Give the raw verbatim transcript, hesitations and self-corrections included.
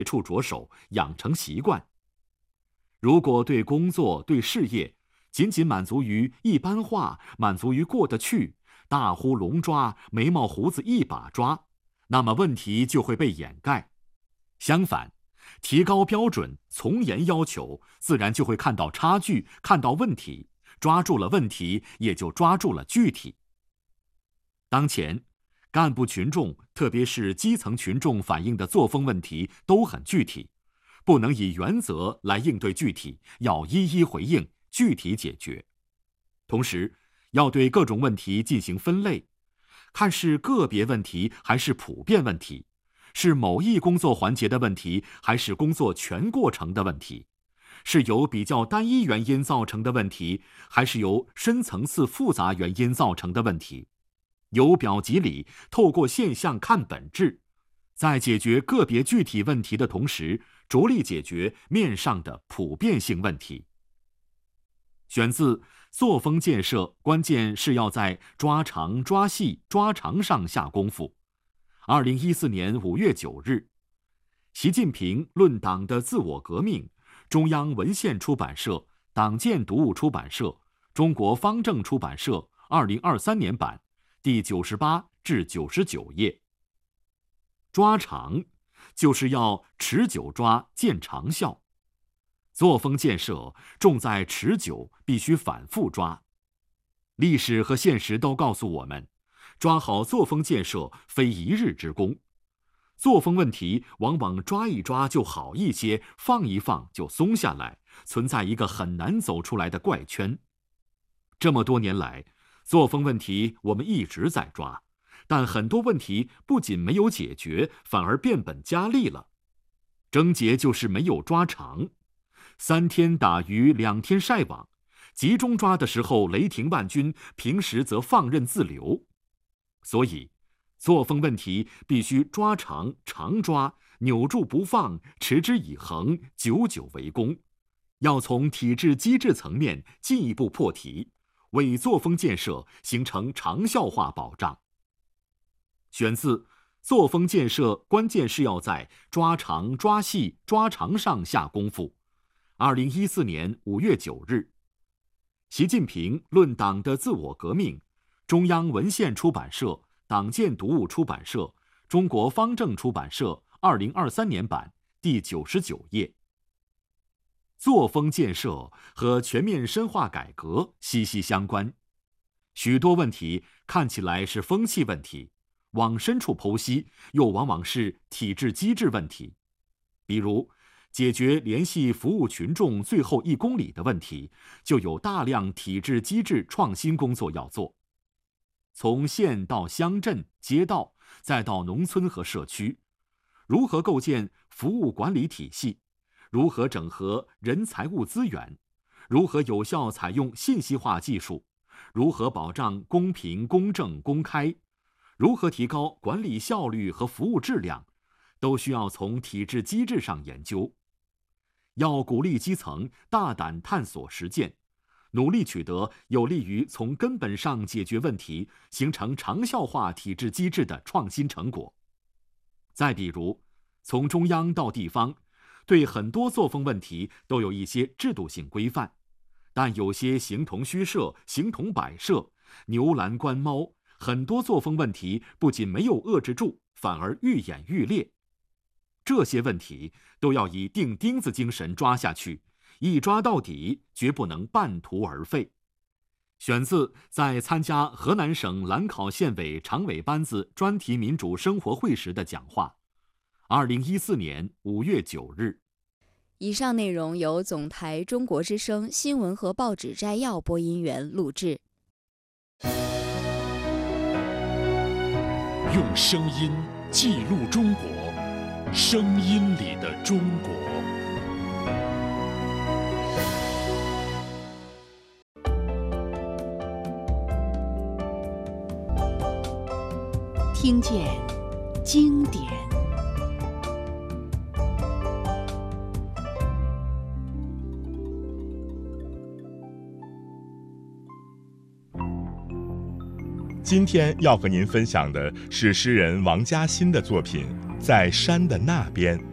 处着手，养成习惯。如果对工作、对事业仅仅满足于一般化，满足于过得去，大呼龙抓，眉毛胡子一把抓，那么问题就会被掩盖。相反，提高标准，从严要求，自然就会看到差距，看到问题，抓住了问题，也就抓住了具体。当前，干部群众，特别是基层群众反映的作风问题都很具体，不能以原则来应对具体，要一一回应，具体解决。同时，要对各种问题进行分类，看是个别问题还是普遍问题，是某一工作环节的问题还是工作全过程的问题，是由比较单一原因造成的问题，还是由深层次复杂原因造成的问题。由表及里，透过现象看本质，在解决个别具体问题的同时，着力解决面上的普遍性问题。选自作风建设，关键是要在抓长、抓细、抓长上下功夫。二零一四年五月九日，习近平论党的自我革命，中央文献出版社、党建读物出版社、中国方正出版社二零二三年版第九十八至九十九页。抓长，就是要持久抓，见长效。作风建设重在持久，必须反复抓。历史和现实都告诉我们，抓好作风建设非一日之功。作风问题往往抓一抓就好一些，放一放就松下来，存在一个很难走出来的怪圈。这么多年来，作风问题我们一直在抓，但很多问题不仅没有解决，反而变本加厉了。症结就是没有抓长。三天打鱼两天晒网，集中抓的时候雷霆万钧，平时则放任自流。所以作风问题必须抓长常抓，扭住不放，持之以恒，久久为功。要从体制机制层面进一步破题，为作风建设形成长效化保障。选自作风建设，关键是要在抓长、抓细、抓长上下功夫。二零一四年五月九日，习近平论党的自我革命，中央文献出版社、党建读物出版社、中国方正出版社二零二三年版第九十九页。作风建设和全面深化改革息息相关，许多问题看起来是风气问题，往深处剖析，又往往是体制机制问题。比如，解决联系服务群众最后一公里的问题，就有大量体制机制创新工作要做。从县到乡镇、街道，再到农村和社区，如何构建服务管理体系？如何整合人财物资源？如何有效采用信息化技术？如何保障公平、公正、公开？如何提高管理效率和服务质量？都需要从体制机制上研究。要鼓励基层大胆探索实践，努力取得有利于从根本上解决问题、形成长效化体制机制的创新成果。再比如，从中央到地方，对很多作风问题都有一些制度性规范，但有些形同虚设、形同摆设、牛栏关猫，很多作风问题不仅没有遏制住，反而愈演愈烈。这些问题都要以钉钉子精神抓下去，一抓到底，绝不能半途而废。选自在参加河南省兰考县委常委班子专题民主生活会时的讲话，二零一四年五月九日。 以上内容由总台中国之声新闻和报纸摘要播音员录制。 用声音记录中国，声音里的中国。 听见经典。 今天要和您分享的是诗人王嘉欣的作品《在山的那边》。